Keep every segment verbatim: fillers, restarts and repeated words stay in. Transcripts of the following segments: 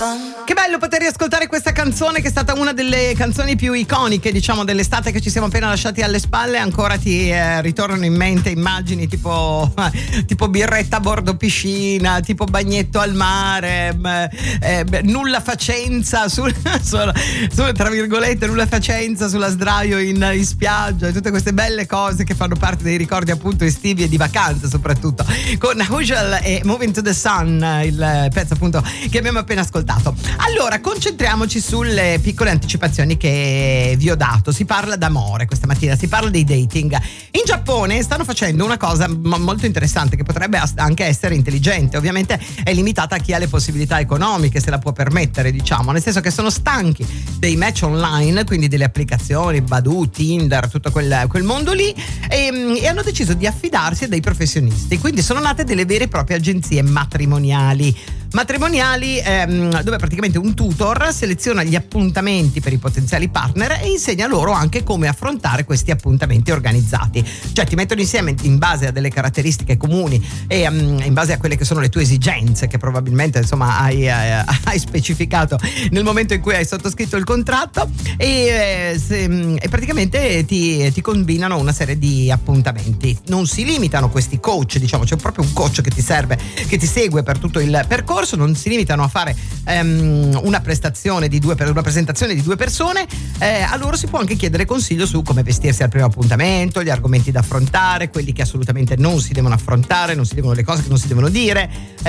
Che bello poter riascoltare questa canzone, che è stata una delle canzoni più iconiche, diciamo, dell'estate che ci siamo appena lasciati alle spalle. Ancora ti eh, ritornano in mente immagini tipo, tipo birretta a bordo piscina, tipo bagnetto al mare, eh, nulla facenza sul, sul, sul, tra virgolette nulla facenza sulla sdraio in, in spiaggia, e tutte queste belle cose che fanno parte dei ricordi appunto estivi e di vacanze soprattutto, con Usual e Moving to the Sun, il pezzo appunto che abbiamo appena ascoltato. Allora, concentriamoci sulle piccole anticipazioni che vi ho dato. Si parla d'amore questa mattina, si parla di dating. In Giappone stanno facendo una cosa m- molto interessante, che potrebbe anche essere intelligente. Ovviamente è limitata a chi ha le possibilità economiche, se la può permettere, diciamo, nel senso che sono stanchi dei match online, quindi delle applicazioni Badoo, Tinder, tutto quel, quel mondo lì, e, e hanno deciso di affidarsi a dei professionisti. Quindi sono nate delle vere e proprie agenzie matrimoniali matrimoniali ehm, dove praticamente un tutor seleziona gli appuntamenti per i potenziali partner e insegna loro anche come affrontare questi appuntamenti organizzati. Cioè ti mettono insieme in base a delle caratteristiche comuni e um, in base a quelle che sono le tue esigenze, che probabilmente insomma hai, eh, hai specificato nel momento in cui hai sottoscritto il contratto, e, eh, se, e praticamente ti, ti combinano una serie di appuntamenti. Non si limitano questi coach, diciamo, c'è proprio un coach che ti serve, che ti segue per tutto il percorso. Non si limitano a fare um, una prestazione di due per una presentazione di due persone, eh, a loro si può anche chiedere consiglio su come vestirsi al primo appuntamento, gli argomenti da affrontare, quelli che assolutamente non si devono affrontare, non si devono, le cose che non si devono dire,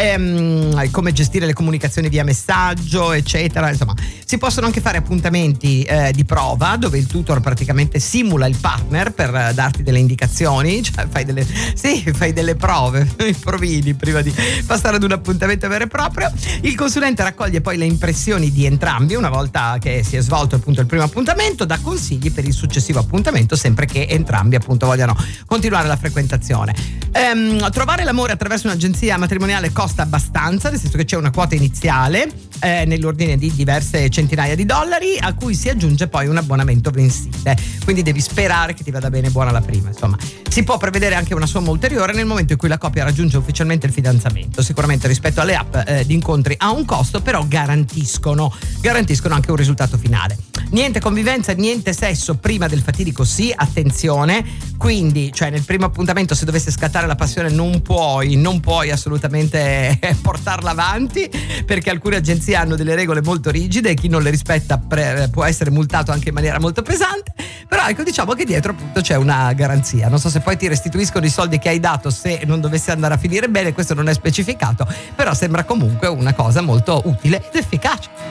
ehm, come gestire le comunicazioni via messaggio, eccetera. Insomma, si possono anche fare appuntamenti eh, di prova, dove il tutor praticamente simula il partner per eh, darti delle indicazioni, cioè fai delle, sì, fai delle prove, i provini prima di passare ad un appuntamento vero e proprio. Il consulente raccoglie poi le impressioni di entrambi una volta che si è svolto appunto il primo appuntamento, dà consigli per il successivo appuntamento, sempre che entrambi appunto vogliano continuare la frequentazione. Ehm, trovare l'amore attraverso un'agenzia matrimoniale costa abbastanza, nel senso che c'è una quota iniziale eh, nell'ordine di diverse centinaia di dollari, a cui si aggiunge poi un abbonamento mensile, quindi devi sperare che ti vada bene buona la prima. Insomma, si può prevedere anche una somma ulteriore nel momento in cui la coppia raggiunge ufficialmente il fidanzamento. Sicuramente rispetto alle app eh, di incontri ha un costo, però garantiscono garantiscono anche un risultato finale. Niente convivenza, niente sesso prima del fatidico sì, attenzione. Quindi, cioè, nel primo appuntamento, se dovesse scattare la passione, non puoi non puoi assolutamente portarla avanti, perché alcune agenzie hanno delle regole molto rigide e chi non le rispetta pre- può essere multato anche in maniera molto pesante. Però ecco, diciamo che dietro appunto c'è una garanzia. Non so se poi ti restituiscono i soldi che hai dato se non dovesse andare a finire bene, questo non è specificato, però sembra comunque una cosa molto utile ed efficace.